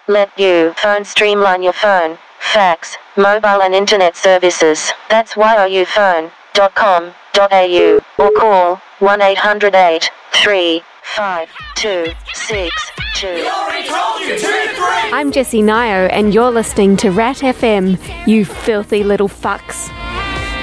let you phone streamline your phone, fax, mobile and internet services. That's youphone.com.au or call 1-800-835-262. I'm Jessie Nio and you're listening to Rat FM, you filthy little fucks.